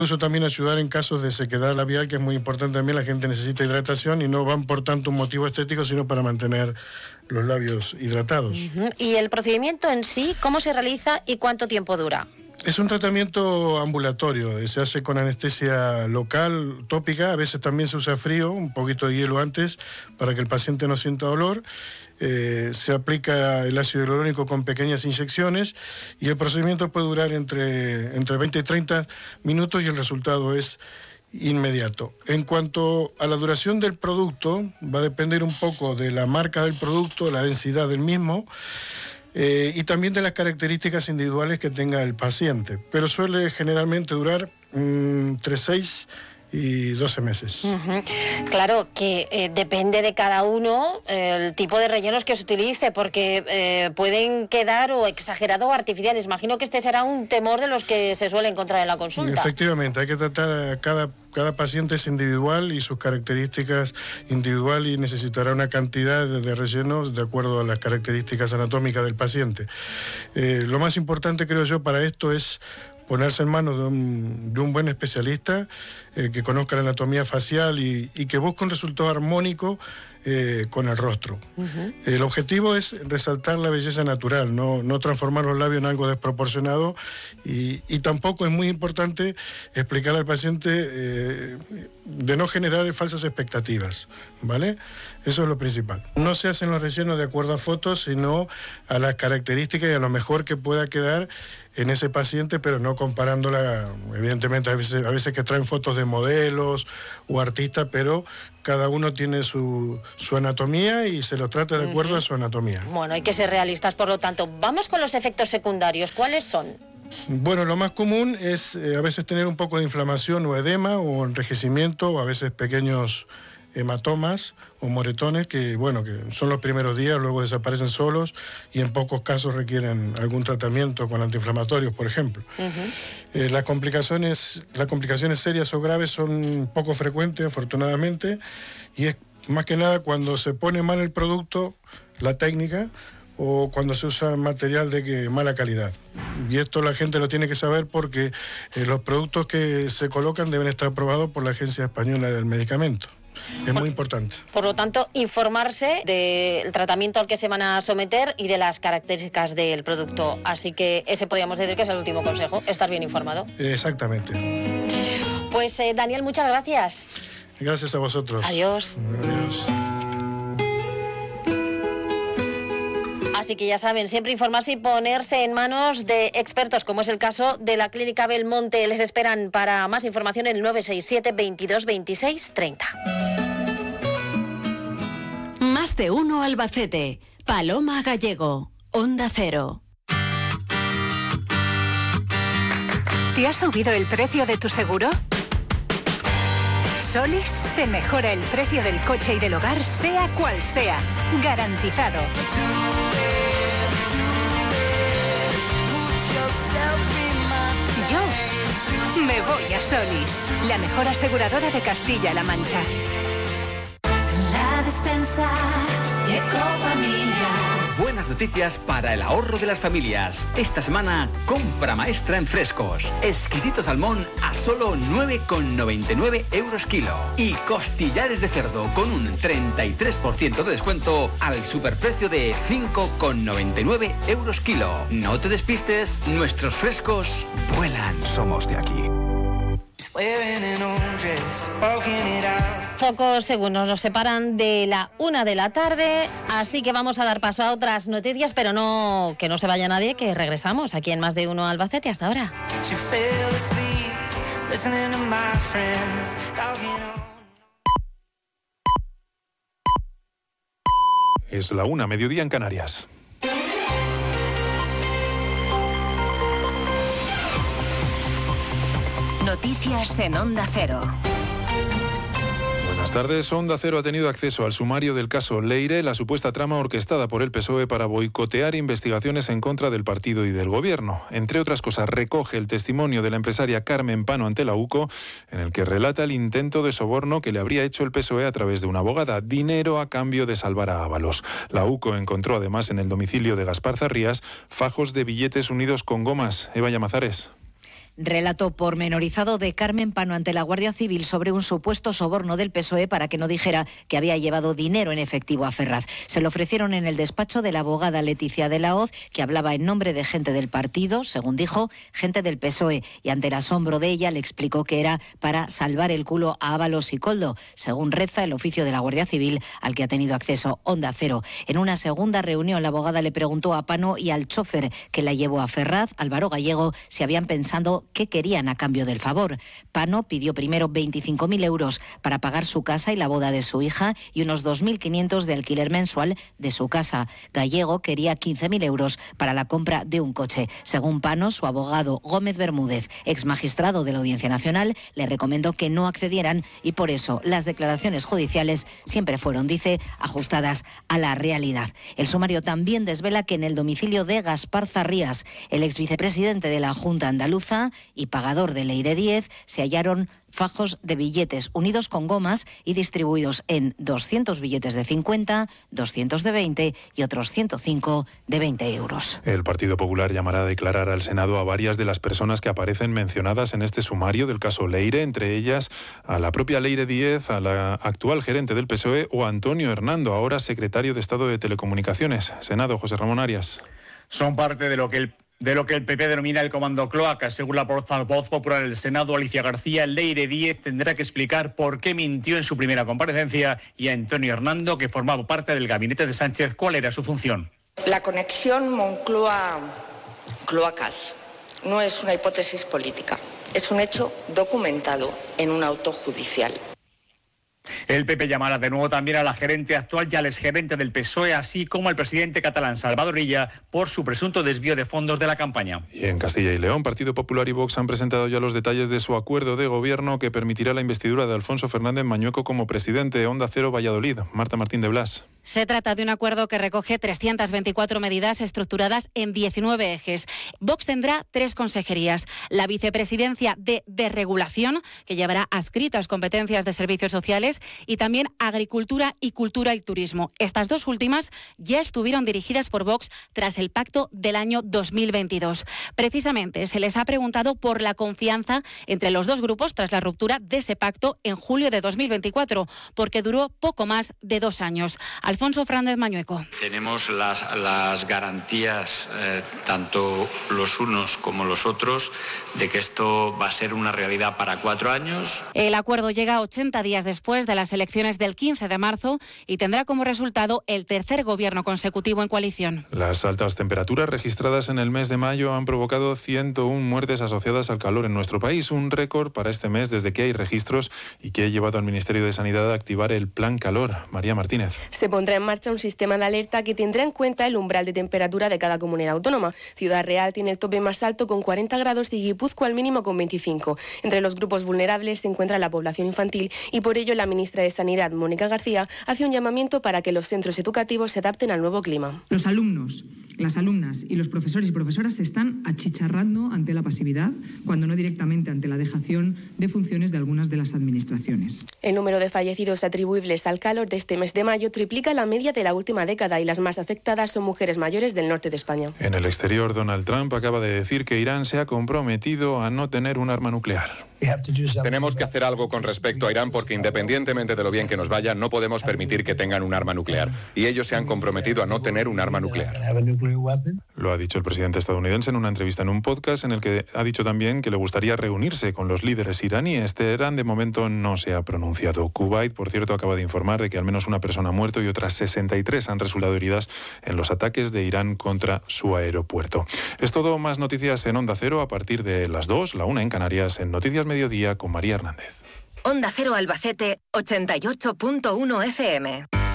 Incluso también ayudar en casos de sequedad labial, que es muy importante también. La gente necesita hidratación y no van por tanto un motivo estético, sino para mantener los labios hidratados. ¿Y el procedimiento en sí, cómo se realiza y cuánto tiempo dura? Es un tratamiento ambulatorio, se hace con anestesia local, tópica, a veces también se usa frío, un poquito de hielo antes, para que el paciente no sienta dolor. Se aplica el ácido hialurónico con pequeñas inyecciones y el procedimiento puede durar entre 20 y 30 minutos y el resultado es inmediato. En cuanto a la duración del producto, va a depender un poco de la marca del producto, la densidad del mismo, y también de las características individuales que tenga el paciente, pero suele generalmente durar entre 6 y 12 meses. Claro que depende de cada uno el tipo de rellenos que se utilice, porque pueden quedar o exagerados o artificiales. Imagino que este será un temor de los que se suele encontrar en la consulta. Efectivamente, hay que tratar a cada paciente es individual y sus características individual, y necesitará una cantidad de rellenos de acuerdo a las características anatómicas del paciente. Lo más importante, creo yo, para esto es ponerse en manos de un buen especialista que conozca la anatomía facial y que busque un resultado armónico con el rostro. El objetivo es resaltar la belleza natural, no transformar los labios en algo desproporcionado, y tampoco es muy importante explicar al paciente de no generar falsas expectativas, ¿vale? Eso es lo principal. No se hacen los rellenos de acuerdo a fotos, sino a las características y a lo mejor que pueda quedar en ese paciente, pero no comparándola. Evidentemente a veces que traen fotos de modelos o artistas, pero cada uno tiene su anatomía y se lo trata de acuerdo a su anatomía. Bueno, hay que ser realistas, por lo tanto. Vamos con los efectos secundarios. ¿Cuáles son? Bueno, lo más común es a veces tener un poco de inflamación o edema o enrejecimiento, o a veces pequeños hematomas o moretones que son los primeros días, luego desaparecen solos y en pocos casos requieren algún tratamiento con antiinflamatorios, por ejemplo. Las complicaciones serias o graves son poco frecuentes, afortunadamente, y es más que nada cuando se pone mal el producto, la técnica, o cuando se usa material de mala calidad. Y esto la gente lo tiene que saber, porque los productos que se colocan deben estar aprobados por la Agencia Española del Medicamento. Es muy importante. Por lo tanto, informarse del tratamiento al que se van a someter y de las características del producto. Así que ese podríamos decir que es el último consejo, estar bien informado. Exactamente. Pues Daniel, muchas gracias. Gracias a vosotros. Adiós. Adiós. Así que ya saben, siempre informarse y ponerse en manos de expertos, como es el caso de la Clínica Belmonte. Les esperan para más información en el 967 22 26 30. Más de uno Albacete. Paloma Gallego. Onda Cero. ¿Te ha subido el precio de tu seguro? Solís te mejora el precio del coche y del hogar, sea cual sea. Garantizado. Yo me voy a Solís, la mejor aseguradora de Castilla-La Mancha. La despensa Ecofamilia. Buenas noticias para el ahorro de las familias. Esta semana, compra maestra en frescos. Exquisito salmón a solo 9,99 euros kilo. Y costillares de cerdo con un 33% de descuento al superprecio de 5,99 euros kilo. No te despistes, nuestros frescos vuelan. Somos de aquí. Pocos segundos nos separan de la 1 de la tarde, así que vamos a dar paso a otras noticias, pero no que no se vaya nadie, que regresamos aquí en Más de Uno Albacete. Hasta ahora. Es la 1, mediodía en Canarias. Noticias en Onda Cero. Buenas tardes. Onda Cero ha tenido acceso al sumario del caso Leire, la supuesta trama orquestada por el PSOE para boicotear investigaciones en contra del partido y del gobierno. Entre otras cosas, recoge el testimonio de la empresaria Carmen Pano ante la UCO, en el que relata el intento de soborno que le habría hecho el PSOE a través de una abogada, dinero a cambio de salvar a Ábalos. La UCO encontró además en el domicilio de Gaspar Zarrías fajos de billetes unidos con gomas. Eva Llamazares. Relato pormenorizado de Carmen Pano ante la Guardia Civil sobre un supuesto soborno del PSOE para que no dijera que había llevado dinero en efectivo a Ferraz. Se lo ofrecieron en el despacho de la abogada Leticia de la Hoz, que hablaba en nombre de gente del partido, según dijo, gente del PSOE, y ante el asombro de ella le explicó que era para salvar el culo a Ábalos y Koldo, según reza el oficio de la Guardia Civil al que ha tenido acceso Onda Cero. En una segunda reunión, la abogada le preguntó a Pano y al chofer que la llevó a Ferraz, Álvaro Gallego, si habían pensado qué querían a cambio del favor. Pano pidió primero 25.000 euros para pagar su casa y la boda de su hija y unos 2.500 de alquiler mensual de su casa. Gallego quería 15.000 euros para la compra de un coche. Según Pano, su abogado Gómez Bermúdez, ex magistrado de la Audiencia Nacional, le recomendó que no accedieran y por eso las declaraciones judiciales siempre fueron, dice, ajustadas a la realidad. El sumario también desvela que en el domicilio de Gaspar Zarrías, el ex vicepresidente de la Junta Andaluza y pagador de Leire 10, se hallaron fajos de billetes unidos con gomas y distribuidos en 200 billetes de 50, 200 de 20 y otros 105 de 20 euros. El Partido Popular llamará a declarar al Senado a varias de las personas que aparecen mencionadas en este sumario del caso Leire, entre ellas a la propia Leire 10, a la actual gerente del PSOE o a Antonio Hernando, ahora secretario de Estado de Telecomunicaciones. Senado, José Ramón Arias. Son parte de lo que el PP denomina el comando cloaca. Según la portavoz popular del Senado, Alicia García, Leire 10 tendrá que explicar por qué mintió en su primera comparecencia, y a Antonio Hernando, que formaba parte del gabinete de Sánchez, cuál era su función. La conexión Moncloa-Cloacas no es una hipótesis política, es un hecho documentado en un auto judicial. El PP llamará de nuevo también a la gerente actual y al exgerente del PSOE, así como al presidente catalán Salvador Illa, por su presunto desvío de fondos de la campaña. Y en Castilla y León, Partido Popular y Vox han presentado ya los detalles de su acuerdo de gobierno que permitirá la investidura de Alfonso Fernández Mañueco como presidente de Onda Cero Valladolid. Marta Martín de Blas. Se trata de un acuerdo que recoge 324 medidas estructuradas en 19 ejes. Vox tendrá 3 consejerías. La vicepresidencia de Desregulación, que llevará adscritas competencias de servicios sociales, y también Agricultura y Cultura y Turismo. Estas 2 últimas ya estuvieron dirigidas por Vox tras el pacto del año 2022. Precisamente se les ha preguntado por la confianza entre los 2 grupos tras la ruptura de ese pacto en julio de 2024, porque duró poco más de 2 años. Alfonso Fernández Mañueco. Tenemos las garantías, tanto los unos como los otros, de que esto va a ser una realidad para 4 años. El acuerdo llega 80 días después de las elecciones del 15 de marzo y tendrá como resultado el tercer gobierno consecutivo en coalición. Las altas temperaturas registradas en el mes de mayo han provocado 101 muertes asociadas al calor en nuestro país, un récord para este mes desde que hay registros y que ha llevado al Ministerio de Sanidad a activar el Plan Calor. María Martínez. Se pondrá en marcha un sistema de alerta que tendrá en cuenta el umbral de temperatura de cada comunidad autónoma. Ciudad Real tiene el tope más alto con 40 grados y Guipúzcoa el mínimo con 25. Entre los grupos vulnerables se encuentra la población infantil y por ello la ministra de Sanidad, Mónica García, hace un llamamiento para que los centros educativos se adapten al nuevo clima. Los alumnos, las alumnas y los profesores y profesoras se están achicharrando ante la pasividad, cuando no directamente ante la dejación de funciones de algunas de las administraciones. El número de fallecidos atribuibles al calor de este mes de mayo triplica la media de la última década y las más afectadas son mujeres mayores del norte de España. En el exterior, Donald Trump acaba de decir que Irán se ha comprometido a no tener un arma nuclear. Tenemos que hacer algo con respecto a Irán porque independientemente de lo bien que nos vaya, no podemos permitir que tengan un arma nuclear. Y ellos se han comprometido a no tener un arma nuclear. Lo ha dicho el presidente estadounidense en una entrevista en un podcast en el que ha dicho también que le gustaría reunirse con los líderes iraníes. Teherán de momento no se ha pronunciado. Kuwait, por cierto, acaba de informar de que al menos una persona ha muerto y otras 63 han resultado heridas en los ataques de Irán contra su aeropuerto. Es todo, más noticias en Onda Cero a partir de las 2, la 1 en Canarias, en Noticias Mediodía con María Hernández. Onda Cero Albacete, 88.1 FM.